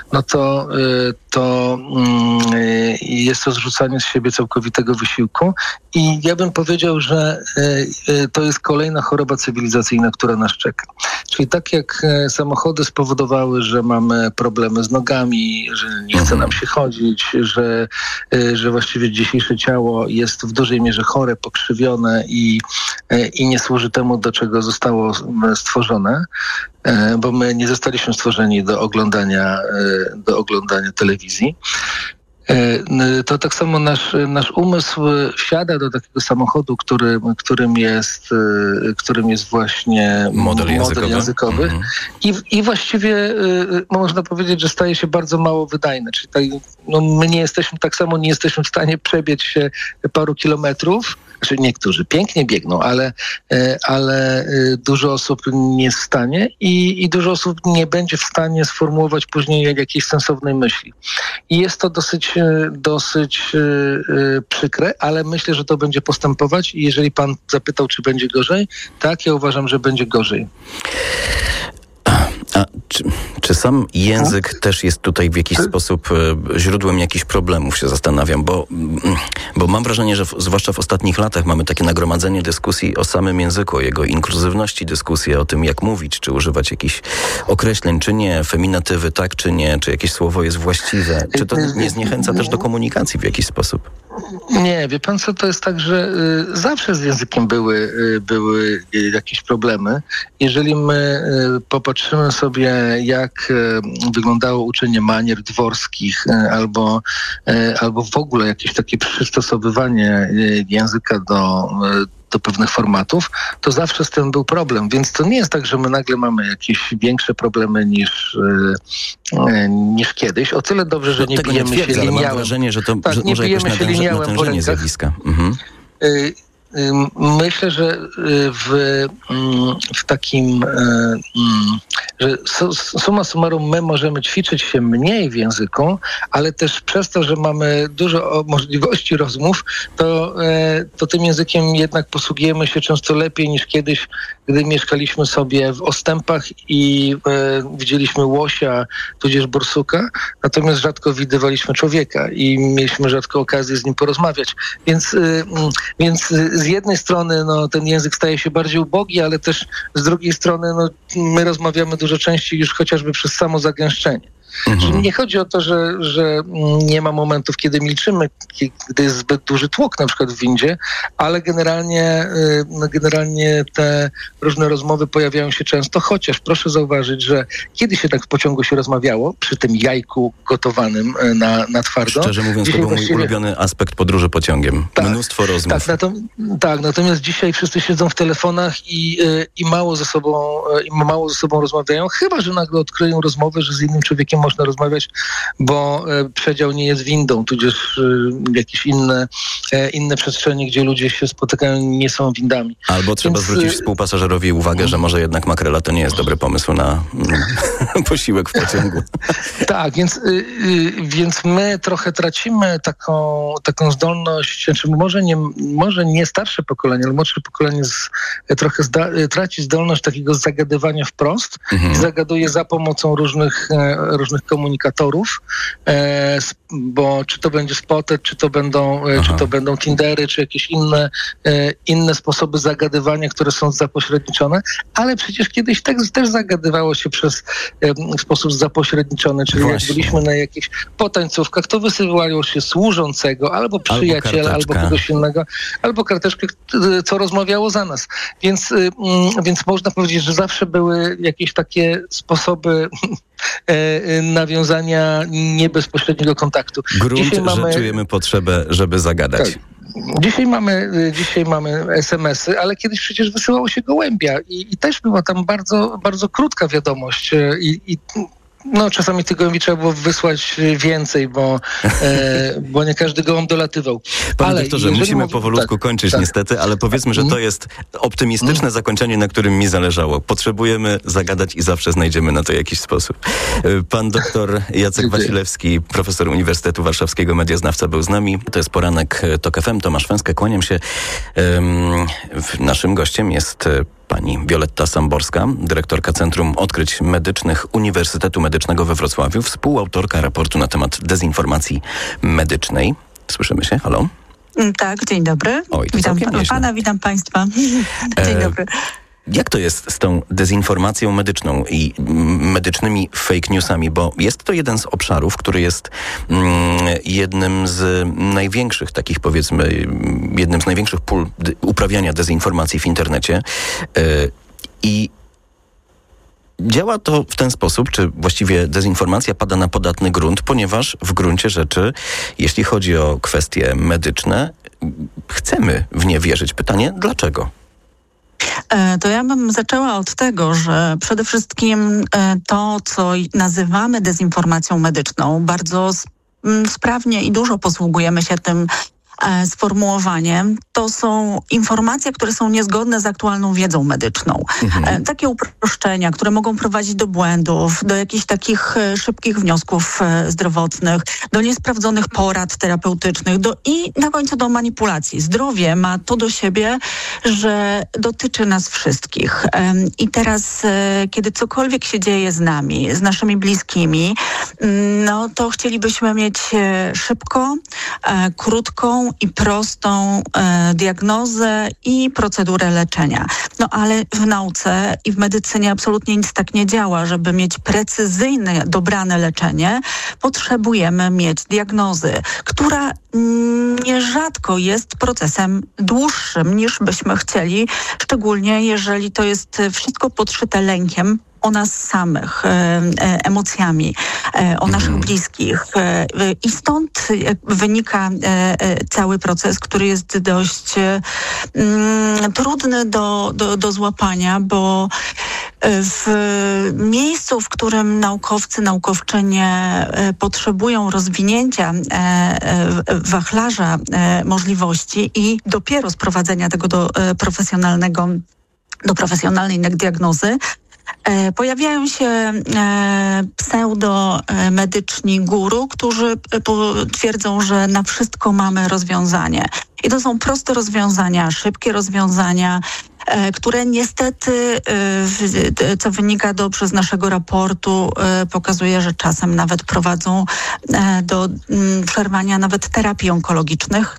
to jest to zrzucanie z siebie całkowitego wysiłku i ja bym powiedział, że to jest kolejna choroba cywilizacyjna, która nas czeka. Czyli tak jak samochody spowodowały, że mamy problemy z nogami, że nie chce nam się chodzić, że właściwie dzisiejsze ciało jest w dużej mierze chore, pokrzywione i nie służy temu, do czego zostało stworzone, bo my nie zostaliśmy stworzeni do oglądania telewizji. To tak samo nasz umysł wsiada do takiego samochodu, którym jest właśnie model językowy. I właściwie można powiedzieć, że staje się bardzo mało wydajny. Czyli my nie jesteśmy w stanie przebiec się paru kilometrów. Znaczy niektórzy pięknie biegną, ale dużo osób nie jest w stanie i dużo osób nie będzie w stanie sformułować później jakiejś sensownej myśli. I jest to dosyć przykre, ale myślę, że to będzie postępować i jeżeli pan zapytał, czy będzie gorzej, tak, ja uważam, że będzie gorzej. A czy sam język też jest tutaj w jakiś sposób źródłem jakichś problemów, się zastanawiam, bo mam wrażenie, że zwłaszcza w ostatnich latach mamy takie nagromadzenie dyskusji o samym języku, o jego inkluzywności, dyskusje o tym, jak mówić, czy używać jakichś określeń, czy nie, feminatywy, tak czy nie, czy jakieś słowo jest właściwe. Czy to nie zniechęca też do komunikacji w jakiś sposób? Nie, wie pan co, to jest tak, że zawsze z językiem były jakieś problemy. Jeżeli my popatrzymy sobie, jak wyglądało uczenie manier dworskich albo w ogóle jakieś takie przystosowywanie języka do pewnych formatów, to zawsze z tym był problem. Więc to nie jest tak, że my nagle mamy jakieś większe problemy niż kiedyś. O tyle dobrze, że nie bijemy się liniałem. Mam wrażenie, że to może jakoś natężenie zjawiska. Myślę, że w takim, że summa summarum my możemy ćwiczyć się mniej w języku, ale też przez to, że mamy dużo możliwości rozmów, to tym językiem jednak posługujemy się często lepiej niż kiedyś, gdy mieszkaliśmy sobie w ostępach i widzieliśmy łosia, tudzież borsuka, natomiast rzadko widywaliśmy człowieka i mieliśmy rzadko okazję z nim porozmawiać. Więc z jednej strony ten język staje się bardziej ubogi, ale też z drugiej strony my rozmawiamy dużo częściej już chociażby przez samo zagęszczenie. Czyli nie chodzi o to, że nie ma momentów, kiedy milczymy, gdy jest zbyt duży tłok, na przykład w windzie, ale generalnie te różne rozmowy pojawiają się często, chociaż proszę zauważyć, że kiedyś jednak w pociągu się rozmawiało, przy tym jajku gotowanym na twardo. Szczerze mówiąc, to był mój ulubiony aspekt podróży pociągiem. Tak, mnóstwo rozmów. Tak, natomiast dzisiaj wszyscy siedzą w telefonach i mało ze sobą rozmawiają, chyba że nagle odkryją rozmowę, że z innym człowiekiem można rozmawiać, bo przedział nie jest windą, tudzież jakieś inne przestrzenie, gdzie ludzie się spotykają, nie są windami. Albo trzeba zwrócić współpasażerowi uwagę, że może jednak makrela to nie jest dobry pomysł na posiłek w pociągu. Tak, więc my trochę tracimy taką zdolność, znaczy może nie starsze pokolenie, ale młodsze pokolenie trochę traci zdolność takiego zagadywania wprost i zagaduje za pomocą różnych komunikatorów, bo czy to będzie Spotted, czy to będą Tindery, czy jakieś inne sposoby zagadywania, które są zapośredniczone, ale przecież kiedyś też zagadywało się w sposób zapośredniczony, czyli jak byliśmy na jakichś potańcówkach, to wysyłało się służącego, albo przyjaciela, albo kogoś innego, albo karteczkę, co rozmawiało za nas. Więc można powiedzieć, że zawsze były jakieś takie sposoby nawiązania nie bezpośredniego kontaktu. Grunt, że czujemy potrzebę, żeby zagadać. Tak. Dzisiaj mamy SMS-y, ale kiedyś przecież wysyłało się gołębia i też była tam bardzo, bardzo krótka wiadomość czasami tych gołębi trzeba było wysłać więcej, bo nie każdy gołąb dolatywał. Panie doktorze, musimy powolutku kończyć niestety, ale powiedzmy, że to jest optymistyczne zakończenie, na którym mi zależało. Potrzebujemy zagadać i zawsze znajdziemy na to jakiś sposób. Pan doktor Jacek Wasilewski, profesor Uniwersytetu Warszawskiego, medioznawca, był z nami. To jest Poranek TOK FM. Tomasz Węskę, kłaniam się. Naszym gościem jest pani Wioletta Samborska, dyrektorka Centrum Odkryć Medycznych Uniwersytetu Medycznego we Wrocławiu, współautorka raportu na temat dezinformacji medycznej. Słyszymy się? Halo? Tak, dzień dobry. Oj, witam pana, witam państwa. Dzień dobry. Jak to jest z tą dezinformacją medyczną i medycznymi fake newsami? Bo jest to jeden z obszarów, który jest jednym z największych takich, powiedzmy, jednym z największych pól uprawiania dezinformacji w internecie. I działa to w ten sposób, czy właściwie dezinformacja pada na podatny grunt, ponieważ w gruncie rzeczy, jeśli chodzi o kwestie medyczne, chcemy w nie wierzyć. Pytanie, dlaczego? To ja bym zaczęła od tego, że przede wszystkim to, co nazywamy dezinformacją medyczną, bardzo sprawnie i dużo posługujemy się tym sformułowaniem, to są informacje, które są niezgodne z aktualną wiedzą medyczną. Takie uproszczenia, które mogą prowadzić do błędów, do jakichś takich szybkich wniosków zdrowotnych, do niesprawdzonych porad terapeutycznych i na końcu do manipulacji. Zdrowie ma to do siebie, że dotyczy nas wszystkich. I teraz, kiedy cokolwiek się dzieje z nami, z naszymi bliskimi, to chcielibyśmy mieć szybko, krótką i prostą diagnozę i procedurę leczenia. Ale w nauce i w medycynie absolutnie nic tak nie działa. Żeby mieć precyzyjne, dobrane leczenie, potrzebujemy mieć diagnozy, która nierzadko jest procesem dłuższym niż byśmy chcieli, szczególnie jeżeli to jest wszystko podszyte lękiem o nas samych, emocjami, o naszych bliskich. I stąd wynika cały proces, który jest dość trudny do złapania, bo w miejscu, w którym naukowcy, naukowczynie potrzebują rozwinięcia wachlarza możliwości i dopiero sprowadzenia tego do profesjonalnej diagnozy, pojawiają się pseudomedyczni guru, którzy twierdzą, że na wszystko mamy rozwiązanie. I to są proste rozwiązania, szybkie rozwiązania, które niestety, co wynika dobrze z naszego raportu, pokazuje, że czasem nawet prowadzą do przerwania nawet terapii onkologicznych,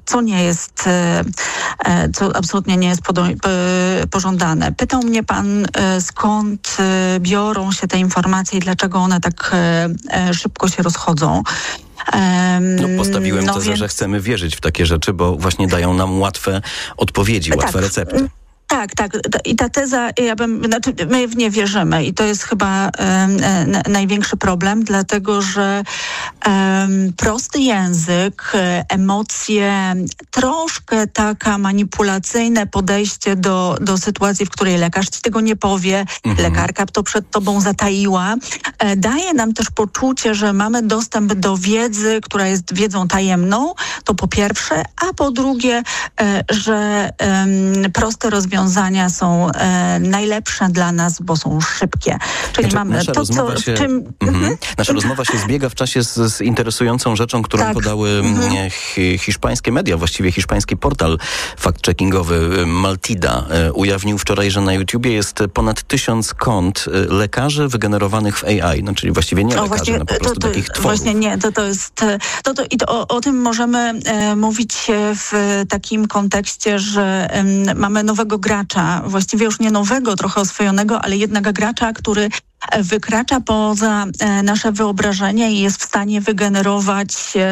co absolutnie nie jest pożądane. Pytał mnie pan, skąd biorą się te informacje i dlaczego one tak szybko się rozchodzą. Postawiłem tezę, że chcemy wierzyć w takie rzeczy, bo właśnie dają nam łatwe odpowiedzi, łatwe recepty. Tak. I ta teza, my w nie wierzymy i to jest chyba największy problem, dlatego że prosty język, emocje, troszkę taka manipulacyjne podejście do sytuacji, w której lekarz ci tego nie powie, lekarka to przed tobą zataiła, daje nam też poczucie, że mamy dostęp do wiedzy, która jest wiedzą tajemną, to po pierwsze, a po drugie, że proste rozwiązania są najlepsze dla nas, bo są szybkie. Czyli mamy Nasza rozmowa się zbiega w czasie z interesującą rzeczą, którą podały hiszpańskie media, właściwie hiszpański portal fact-checkingowy Maltida. Ujawnił wczoraj, że na YouTubie jest ponad 1000 kont lekarzy wygenerowanych w AI, czyli właściwie nie lekarzy, po prostu takich tworów. Właśnie nie, o tym możemy mówić w takim kontekście, że mamy nowego gracza, właściwie już nie nowego, trochę oswojonego, ale jednak gracza, który wykracza poza nasze wyobrażenie i jest w stanie wygenerować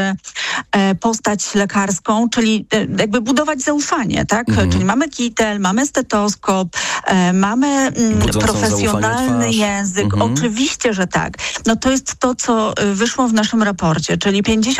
postać lekarską, czyli jakby budować zaufanie, tak? Czyli mamy kitel, mamy stetoskop, mamy profesjonalny język. Oczywiście, że tak. No to jest to, co wyszło w naszym raporcie, czyli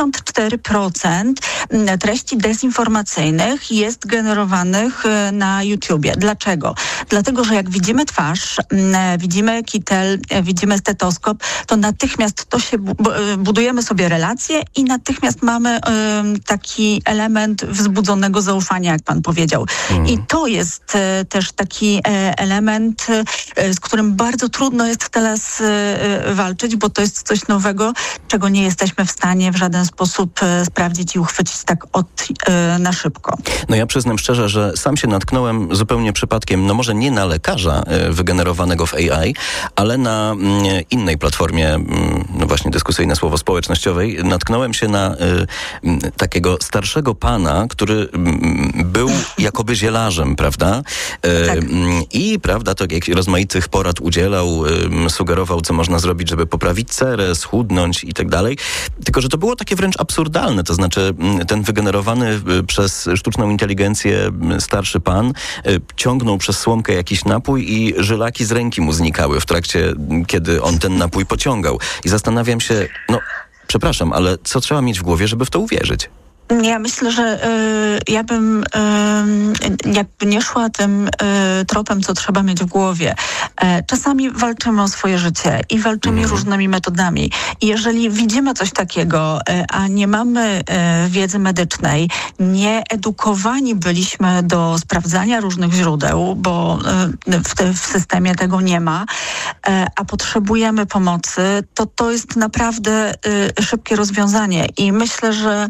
54% treści dezinformacyjnych jest generowanych na YouTubie. Dlaczego? Dlatego, że jak widzimy twarz, widzimy kitel, widzimy stetoskop, to natychmiast to się budujemy sobie relacje i natychmiast mamy taki element wzbudzonego zaufania, jak pan powiedział. I to jest też taki element, z którym bardzo trudno jest teraz walczyć, bo to jest coś nowego, czego nie jesteśmy w stanie w żaden sposób sprawdzić i uchwycić tak na szybko. No ja przyznam szczerze, że sam się natknąłem zupełnie przypadkiem, no może nie na lekarza wygenerowanego w AI, ale na innej platformie, no właśnie dyskusyjne słowo, społecznościowej, natknąłem się na takiego starszego pana, który był jakoby zielarzem, prawda? Tak. I prawda, to jak rozmaitych porad udzielał, sugerował, co można zrobić, żeby poprawić cerę, schudnąć i tak dalej. Tylko, że to było takie wręcz absurdalne, to znaczy ten wygenerowany przez sztuczną inteligencję starszy pan ciągnął przez słomkę jakiś napój i żylaki z ręki mu znikały w trakcie, kiedy on ten napój pociągał. I zastanawiam się, no przepraszam, ale co trzeba mieć w głowie, żeby w to uwierzyć? Ja myślę, że ja bym jakby nie szła tym tropem, co trzeba mieć w głowie. Czasami walczymy o swoje życie i walczymy różnymi metodami. I jeżeli widzimy coś takiego, a nie mamy wiedzy medycznej, nie edukowani byliśmy do sprawdzania różnych źródeł, bo w systemie tego nie ma, a potrzebujemy pomocy, to jest naprawdę szybkie rozwiązanie. I myślę, że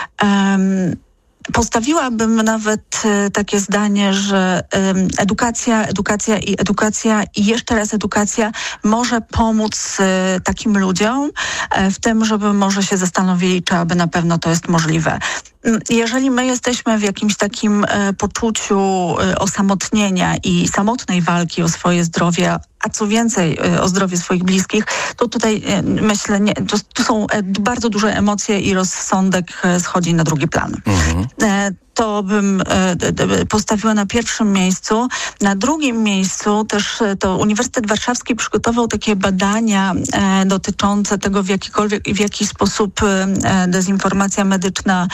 postawiłabym nawet takie zdanie, że edukacja i jeszcze raz edukacja może pomóc takim ludziom w tym, żeby może się zastanowili, czy aby na pewno to jest możliwe. Jeżeli my jesteśmy w jakimś takim poczuciu osamotnienia i samotnej walki o swoje zdrowie, a co więcej o zdrowie swoich bliskich, to tutaj myślę, tu są bardzo duże emocje i rozsądek schodzi na drugi plan. To bym postawiła na pierwszym miejscu. Na drugim miejscu też to Uniwersytet Warszawski przygotował takie badania dotyczące tego, w jaki sposób dezinformacja medyczna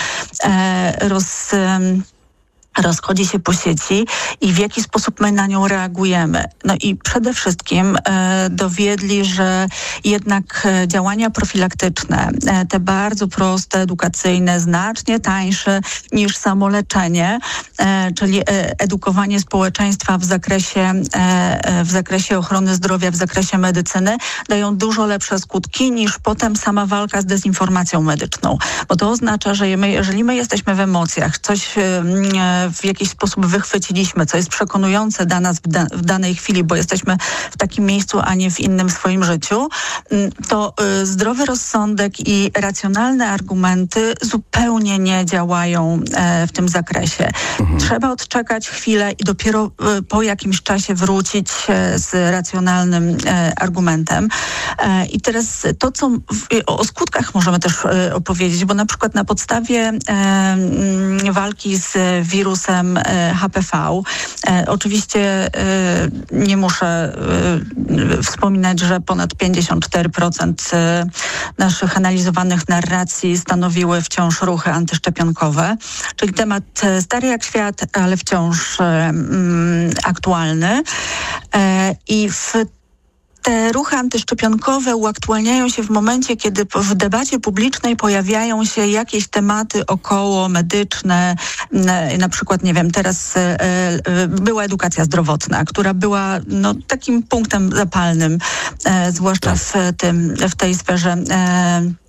rozchodzi się po sieci i w jaki sposób my na nią reagujemy. No i przede wszystkim dowiedli, że jednak działania profilaktyczne, te bardzo proste, edukacyjne, znacznie tańsze niż samoleczenie, czyli edukowanie społeczeństwa w zakresie ochrony zdrowia, w zakresie medycyny, dają dużo lepsze skutki niż potem sama walka z dezinformacją medyczną. Bo to oznacza, że jeżeli my jesteśmy w emocjach, coś w jakiś sposób wychwyciliśmy, co jest przekonujące dla nas w danej chwili, bo jesteśmy w takim miejscu, a nie w innym swoim życiu, to zdrowy rozsądek i racjonalne argumenty zupełnie nie działają w tym zakresie. Trzeba odczekać chwilę i dopiero po jakimś czasie wrócić z racjonalnym argumentem. I teraz to, co o skutkach możemy też opowiedzieć, bo na przykład na podstawie walki z wirusem HPV. Oczywiście nie muszę wspominać, że ponad 54% naszych analizowanych narracji stanowiły wciąż ruchy antyszczepionkowe, czyli temat stary jak świat, ale wciąż aktualny. I te ruchy antyszczepionkowe uaktualniają się w momencie, kiedy w debacie publicznej pojawiają się jakieś tematy około medyczne, na przykład, nie wiem, teraz była edukacja zdrowotna, która była takim punktem zapalnym, zwłaszcza w tej sferze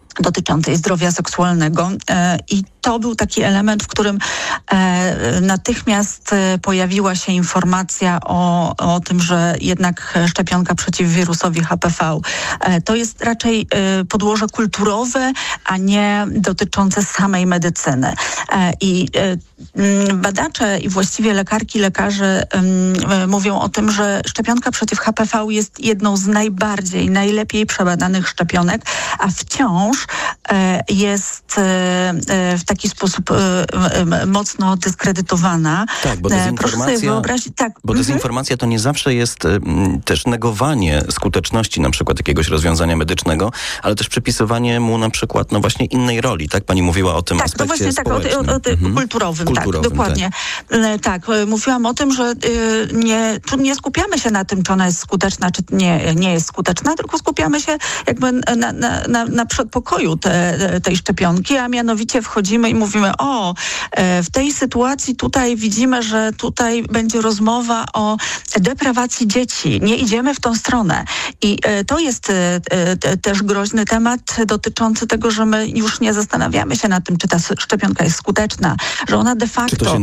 dotyczącej zdrowia seksualnego i to był taki element, w którym natychmiast pojawiła się informacja o tym, że jednak szczepionka przeciw wirusowi HPV to jest raczej podłoże kulturowe, a nie dotyczące samej medycyny. I badacze i właściwie lekarki, lekarze mówią o tym, że szczepionka przeciw HPV jest jedną z najlepiej przebadanych szczepionek, a wciąż jest w taki sposób mocno dyskredytowana. Tak, bo dezinformacja to nie zawsze jest też negowanie skuteczności na przykład jakiegoś rozwiązania medycznego, ale też przypisywanie mu na przykład właśnie innej roli, tak? Pani mówiła o tym aspekcie społecznym. Kulturowym, tak, dokładnie. Tak, mówiłam o tym, że nie skupiamy się na tym, czy ona jest skuteczna, czy nie jest skuteczna, tylko skupiamy się jakby na przedpokoju tej szczepionki, a mianowicie wchodzimy i mówimy, w tej sytuacji tutaj widzimy, że tutaj będzie rozmowa o deprawacji dzieci. Nie idziemy w tą stronę. I to jest też groźny temat dotyczący tego, że my już nie zastanawiamy się nad tym, czy ta szczepionka jest skuteczna, że ona de facto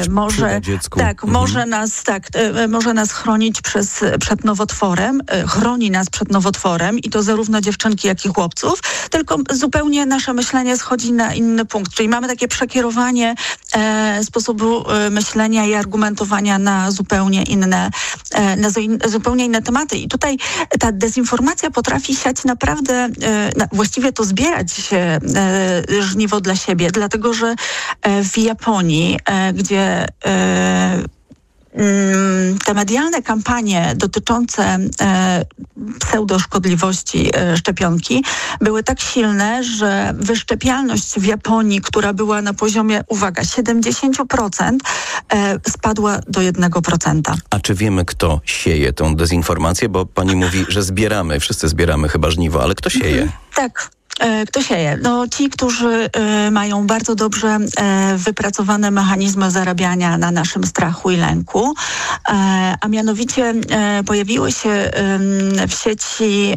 może nas chronić przed nowotworem, chroni nas przed nowotworem i to zarówno dziewczynki, jak i chłopców, tylko zupełnie nasze myślenie schodzi na inny punkt, czyli mamy takie przekierowanie sposobu myślenia i argumentowania na zupełnie inne tematy. I tutaj ta dezinformacja potrafi siać naprawdę, właściwie to zbierać żniwo dla siebie, dlatego że w Japonii, gdzie te medialne kampanie dotyczące pseudoszkodliwości szczepionki były tak silne, że wyszczepialność w Japonii, która była na poziomie, uwaga, 70%, spadła do 1%. A czy wiemy, kto sieje tą dezinformację? Bo pani mówi, że wszyscy zbieramy chyba żniwo, ale kto sieje? Tak. Kto sieje? Ci, którzy mają bardzo dobrze wypracowane mechanizmy zarabiania na naszym strachu i lęku, a mianowicie pojawiły się w sieci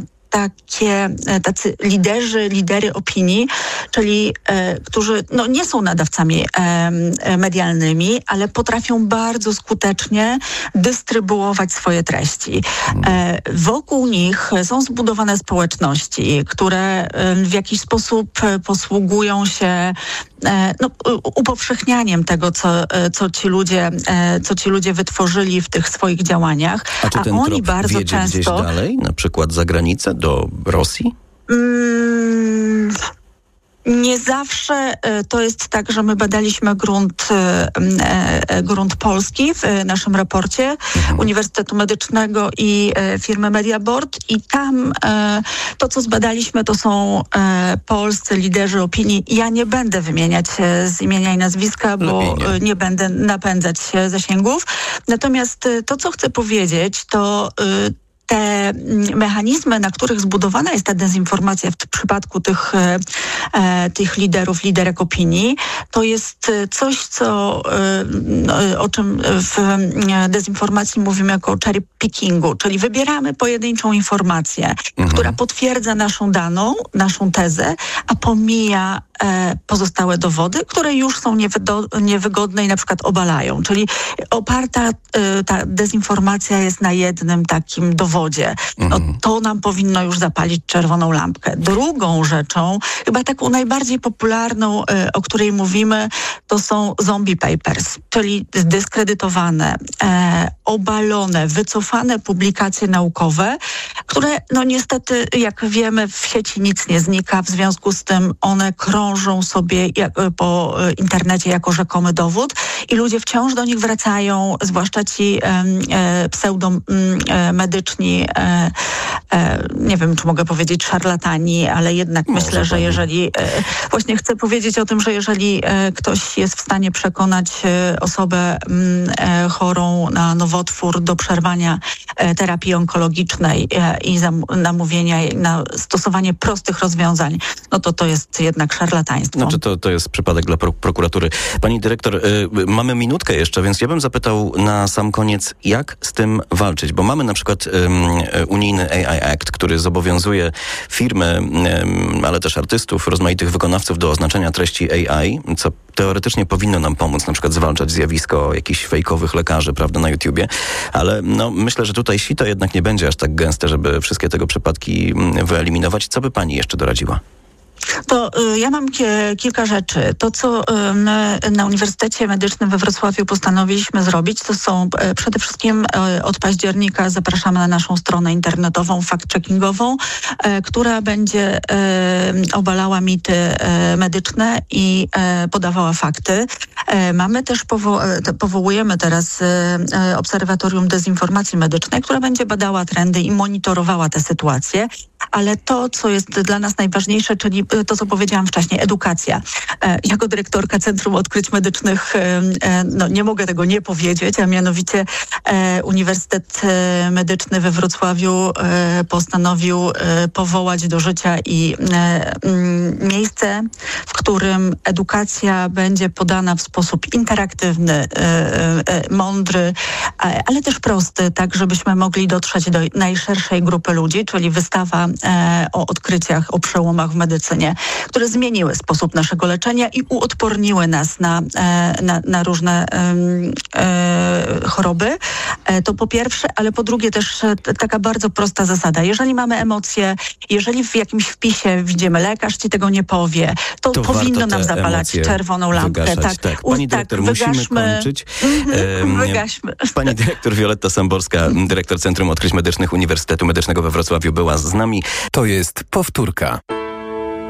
tacy lidery opinii, czyli którzy nie są nadawcami medialnymi, ale potrafią bardzo skutecznie dystrybuować swoje treści. Wokół nich są zbudowane społeczności, które w jakiś sposób posługują się upowszechnianiem tego, co ci ludzie wytworzyli w tych swoich działaniach. A czy ten oni trop bardzo wiedzie często gdzieś dalej, na przykład za granicę, do Rosji? Nie zawsze to jest tak, że my badaliśmy grunt polski w naszym raporcie Uniwersytetu Medycznego i firmy Mediaboard i tam to, co zbadaliśmy, to są polscy liderzy opinii. Ja nie będę wymieniać z imienia i nazwiska, bo nie będę napędzać zasięgów. Natomiast to, co chcę powiedzieć, to te mechanizmy, na których zbudowana jest ta dezinformacja w przypadku tych liderek opinii, to jest coś, o czym w dezinformacji mówimy jako cherry pickingu, czyli wybieramy pojedynczą informację, która potwierdza naszą tezę, a pomija pozostałe dowody, które już są niewygodne i na przykład obalają. Czyli ta dezinformacja jest na jednym takim dowodzie. To nam powinno już zapalić czerwoną lampkę. Drugą rzeczą, chyba taką najbardziej popularną, o której mówimy, to są zombie papers, czyli zdyskredytowane, obalone, wycofane publikacje naukowe, które niestety, jak wiemy, w sieci nic nie znika, w związku z tym one krążą sobie po internecie jako rzekomy dowód i ludzie wciąż do nich wracają, zwłaszcza ci pseudomedyczni, nie wiem, czy mogę powiedzieć szarlatani, ale jednak myślę, że jeżeli właśnie chcę powiedzieć o tym, że jeżeli ktoś jest w stanie przekonać osobę chorą na nowotwór nowotwór do przerwania terapii onkologicznej i namówienia na stosowanie prostych rozwiązań, no to jest jednak szarlataństwo. Znaczy to jest przypadek dla prokuratury. Pani dyrektor, mamy minutkę jeszcze, więc ja bym zapytał na sam koniec, jak z tym walczyć? Bo mamy na przykład unijny AI Act, który zobowiązuje firmy, ale też artystów, rozmaitych wykonawców do oznaczenia treści AI, co teoretycznie powinno nam pomóc na przykład zwalczać zjawisko jakichś fejkowych lekarzy, prawda, na YouTubie, ale myślę, że tutaj sito jednak nie będzie aż tak gęste, żeby wszystkie tego przypadki wyeliminować. Co by pani jeszcze doradziła? To ja mam kilka rzeczy. To, co my na Uniwersytecie Medycznym we Wrocławiu postanowiliśmy zrobić, to są przede wszystkim od października zapraszamy na naszą stronę internetową, fact-checkingową, która będzie obalała mity medyczne i podawała fakty. Mamy też, powołujemy teraz Obserwatorium Dezinformacji Medycznej, która będzie badała trendy i monitorowała tę sytuację. Ale to, co jest dla nas najważniejsze, czyli to, co powiedziałam wcześniej, edukacja. Jako dyrektorka Centrum Odkryć Medycznych nie mogę tego nie powiedzieć, a mianowicie Uniwersytet Medyczny we Wrocławiu postanowił powołać do życia i miejsce, w którym edukacja będzie podana w sposób interaktywny, mądry, ale też prosty, tak żebyśmy mogli dotrzeć do najszerszej grupy ludzi, czyli wystawa o odkryciach, o przełomach w medycynie, które zmieniły sposób naszego leczenia i uodporniły nas na różne choroby. To po pierwsze, ale po drugie też taka bardzo prosta zasada. Jeżeli mamy emocje, jeżeli w jakimś wpisie widzimy lekarz ci tego nie powie, to powinno nam zapalać czerwoną lampkę. Tak. Pani dyrektor, musimy kończyć. Wygaśmy. Pani dyrektor Wioletta Samborska, dyrektor Centrum Odkryć Medycznych Uniwersytetu Medycznego we Wrocławiu była z nami. To jest powtórka.